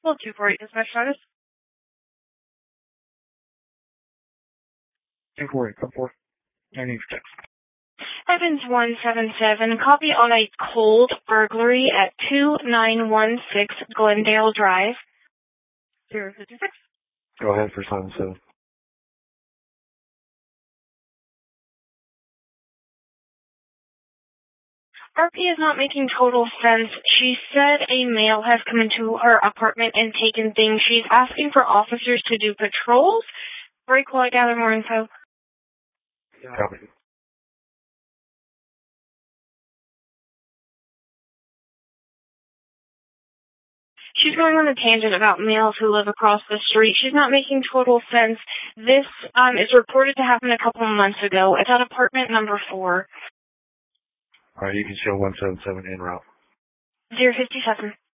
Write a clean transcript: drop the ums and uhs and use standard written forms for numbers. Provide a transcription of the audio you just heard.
Well, 248 dispatch status. 248, come forth. I need text. Evans 177, copy on a cold burglary at 2916 Glendale Drive. 056. Go ahead for 77. RP is not making total sense. She said a male has come into her apartment and taken things. She's asking for officers to do patrols. Break while I gather more info. Copy. She's going on a tangent about males who live across the street. She's not making total sense. This is reported to happen a couple of months ago. It's at apartment number 4. All right, you can show 177 en route. 057.